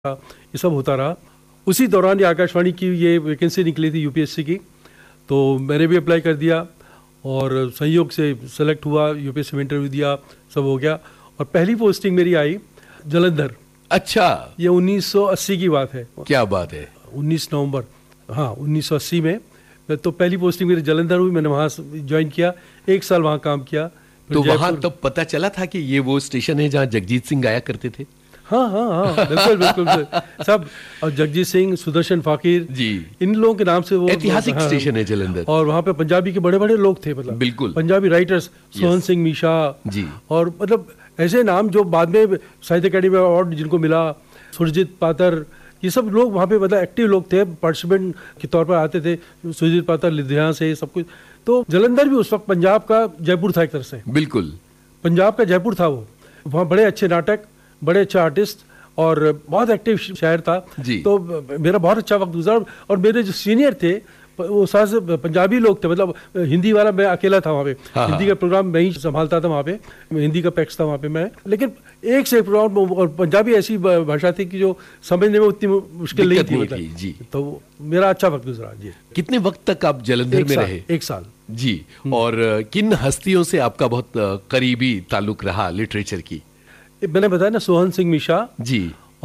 ये सब होता रहा। उसी दौरान ये आकाशवाणी की ये वैकेंसी निकली थी यूपीएससी की, तो मैंने भी अप्लाई कर दिया और संयोग से सेलेक्ट हुआ, यूपीएससी में इंटरव्यू दिया, सब हो गया और पहली पोस्टिंग मेरी आई जालंधर। अच्छा, ये 1980 की बात है। क्या बात है। 19 नवंबर, हाँ 1980 में तो पहली पोस्टिंग मेरी जालंधर हुई। मैंने वहाँ ज्वाइन किया, 1 साल वहाँ काम किया। तो वहाँ तब पता चला था कि ये वो स्टेशन है जहाँ जगजीत सिंह गाया करते थे? हाँ हाँ हाँ, बिल्कुल बिल्कुल सब। और जगजीत सिंह, सुदर्शन फाकिर जी, इन लोगों के नाम से वो ऐतिहासिक हाँ, स्टेशन है जालंधर। और वहाँ पे पंजाबी के बड़े बड़े लोग थे, मतलब बिल्कुल पंजाबी राइटर्स, सोहन सिंह मीशा जी, और मतलब ऐसे नाम जो बाद में साहित्य अकेडमी अवार्ड जिनको मिला, सुरजीत पातर, ये सब लोग वहाँ पे मतलब एक्टिव लोग थे, पार्टिसिपेंट के तौर पर आते थे। सुरजीत पातर लुधियाना से, सब कुछ। तो जालंधर भी उस वक्त पंजाब का जयपुर था एक तरह से, बिल्कुल पंजाब का जयपुर था वो। वहाँ बड़े अच्छे नाटक, बड़े अच्छे आर्टिस्ट और बहुत एक्टिव शहर था जी। तो मेरा बहुत अच्छा वक्त गुजरा। और मेरे जो सीनियर थे वो सारे पंजाबी लोग थे, मतलब हिंदी वाला मैं अकेला था वहाँ पे। हाँ, हिंदी का प्रोग्राम मैं ही संभालता था वहाँ पे, हिंदी का पैक्स था वहाँ पे मैं। लेकिन एक से एक प्रोग्राम, और पंजाबी ऐसी भाषा थी कि जो समझने में उतनी मुश्किल नहीं थी, मतलब जी। तो मेरा अच्छा वक्त गुजरा जी। कितने वक्त तक आप जालंधर में रहे? 1 साल जी। और किन हस्तियों से आपका बहुत करीबी ताल्लुक रहा लिटरेचर की? मैंने बताया ना, सोहन सिंह मीशा जी,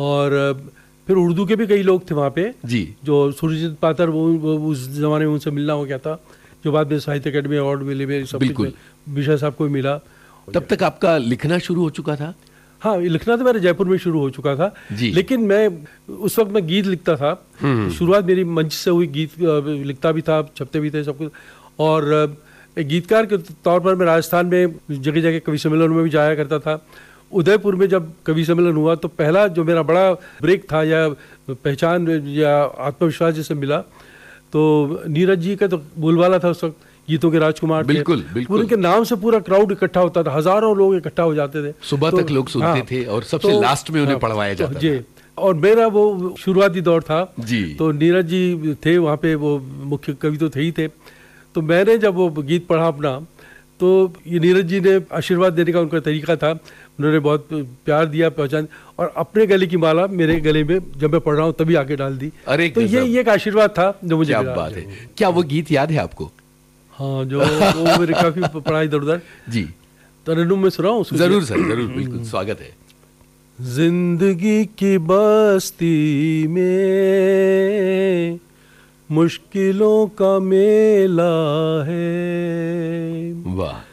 और फिर उर्दू के भी कई लोग थे वहाँ पे जी, जो सुरजीत पातर, वो उस जमाने में उनसे मिलना हो गया था, जो बाद में साहित्य अकेडमी अवार्ड मिले, मेरे सब बिल्कुल। विषय साहब को भी मिला। तब तक आपका लिखना शुरू हो चुका था? हाँ, लिखना तो मेरे जयपुर में शुरू हो चुका था जी। लेकिन मैं उस वक्त मैं गीत लिखता था। शुरुआत मेरी मंच से हुई, गीत लिखता भी था, छपते भी थे, सब कुछ। और एक गीतकार के तौर पर मैं राजस्थान में जगह जगह कवि सम्मेलनों में भी जाया करता था। उदयपुर में जब कवि सम्मेलन हुआ तो पहला जो मेरा बड़ा ब्रेक था या पहचान या आत्मविश्वास जैसे मिला, तो नीरज जी का तो बोलबाला था उस वक्त, गीतों के राजकुमार थे। बिल्कुल बिल्कुल। उनके नाम से पूरा क्राउड इकट्ठा होता था, हजारों लोग इकट्ठा हो जाते थे, सुबह तक लोग सुनते थे और सबसे लास्ट में उन्हें पढ़वाया जाता जी। था। और मेरा वो शुरुआती दौर था जी। तो नीरज जी थे वहाँ पे, वो मुख्य कवि तो थे ही थे। तो मैंने जब वो गीत पढ़ा अपना, तो ये नीरज जी ने आशीर्वाद देने का उनका तरीका था, उन्होंने बहुत प्यार दिया, पहचान, और अपने गले की माला मेरे गले में जब मैं पढ़ रहा हूँ तभी आके डाल दी। अरे तो ये एक आशीर्वाद था जो मुझे क्या मिला। बात है। क्या वो गीत याद है आपको? हाँ, जो वो मेरे काफी पढ़ा इधर उधर जी, तरन्नुम में सुनाऊं उसको? जरूर सर, जरूर, बिल्कुल, स्वागत है। जिंदगी की बस्ती में मुश्किलों का मेला है, वाह,